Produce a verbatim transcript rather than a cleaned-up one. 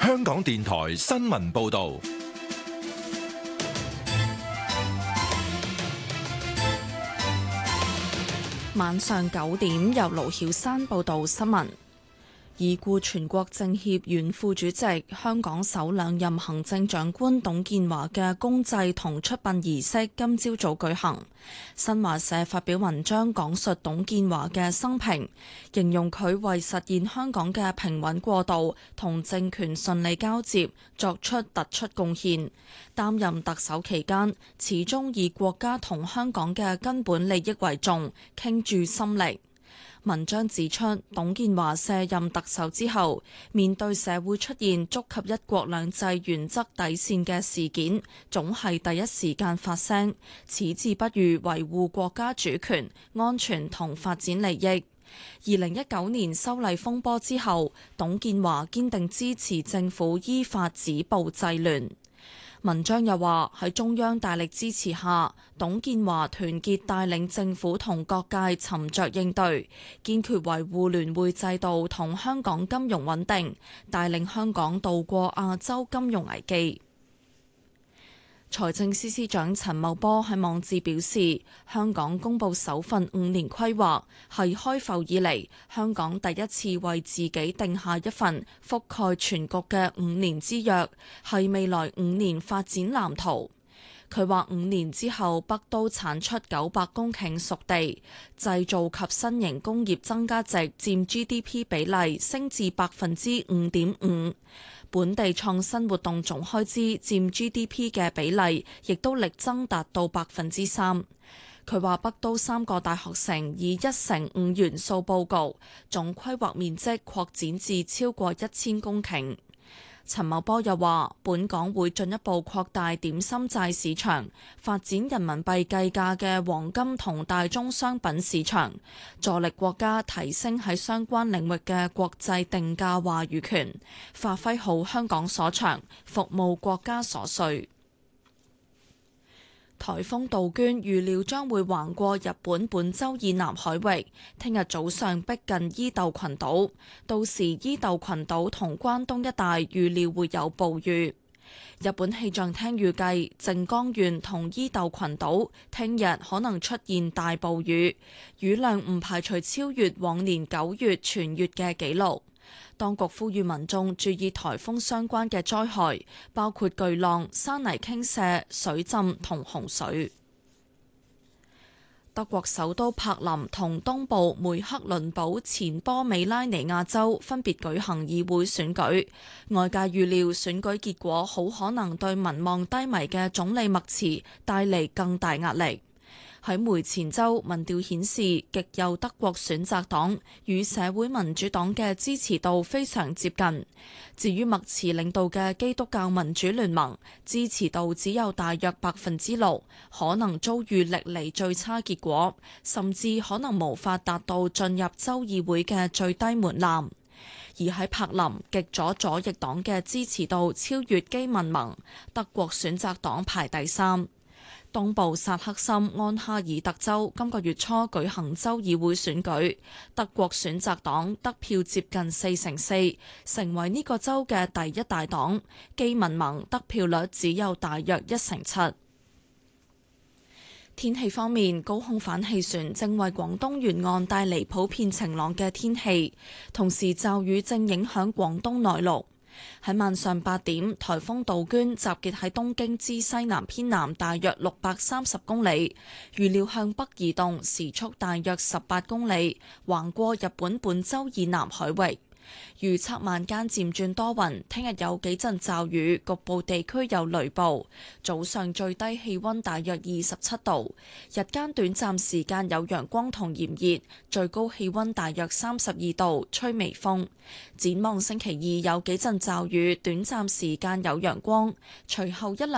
香港電台新聞報道。 晚上九點，由盧曉山報道新聞。已故全國政協原副主席、香港首兩任行政長官董建華嘅公祭同出殯儀式今朝早舉行。新華社發表文章講述董建華嘅生平，形容佢為實現香港嘅平穩過渡同政權順利交接作出突出貢獻。擔任特首期間，始終以國家同香港嘅根本利益為重，傾注心力。文章指出，董建華卸任特首之後，面對社會出現觸及一國兩制原則底線嘅事件，總係第一時間發聲，矢志不渝維護國家主權、安全同發展利益。二零一九年修例風波之後，董建華堅定支持政府依法止暴制亂。文章又話，喺中央大力支持下，董建華團結帶領政府同各界沉着應對，堅決維護聯匯制度同香港金融穩定，帶領香港渡過亞洲金融危機。財政司司長陳茂波喺網誌表示，香港公布首份五年規劃，係開埠以嚟香港第一次為自己定下一份覆蓋全局嘅五年之約，係未來五年發展藍圖。佢話五年之後，北都產出九百公頃熟地，製造及新型工業增加值佔 G D P 比例升至百分之五點五。本地創新活動總開支佔 G D P 嘅比例，亦都力爭達到百分之三。佢話北都三個大學城以一乘五元素佈局，總規劃面積擴展至超過一千公頃。陳茂波又話，本港會進一步擴大點心債市場，發展人民幣計價嘅黃金同大宗商品市場，助力國家提升喺相關領域嘅國際定價話語權，發揮好香港所長，服務國家所需。颱風杜鵑預料將會橫過日本本州以南海域，聽日早上逼近伊豆群島，到時伊豆群島同關東一帶預料會有暴雨。日本氣象廳預計靜岡縣同伊豆群島聽日可能出現大暴雨，雨量唔排除超越往年九月全月嘅紀錄。當局呼籲民眾注意颱風相關嘅災害，包括巨浪、山泥傾瀉、水浸同洪水。德國首都柏林同東部梅克倫堡前波美拉尼亞州分別舉行議會選舉，外界預料選舉結果好可能對民望低迷嘅總理默茨帶嚟更大壓力。喺梅前州民調顯示，極右德國選擇黨與社會民主黨嘅支持度非常接近。至於默茨領導嘅基督教民主聯盟，支持度只有大約百分之六，可能遭遇歷嚟最差結果，甚至可能無法達到進入州議會嘅最低門檻。而喺柏林，極左左翼黨嘅支持度超越基民盟，德國選擇黨排第三。東部薩克森安哈爾特州今個月初舉行州議會選舉，德國選擇黨得票接近四成四，成為呢個州嘅第一大黨。基民盟得票率只有大約一成七。天氣方面，高空反氣旋正為廣東沿岸帶嚟普遍晴朗嘅天氣，同時驟雨正影響廣東內陸。喺晚上八點，颱風杜鵑集結喺東京之西南偏南大約六百三十公里，預料向北移動，時速大約十八公里，橫過日本本州以南海域。預測晚間漸轉多雲，聽日有幾陣驟雨，局部地區有雷暴。早上最低氣溫大約二十七度，日間短暫時間有陽光同炎熱，最高氣溫大約三十二度，吹微風。展望星期二有幾陣驟雨，短暫時間有陽光，隨後一兩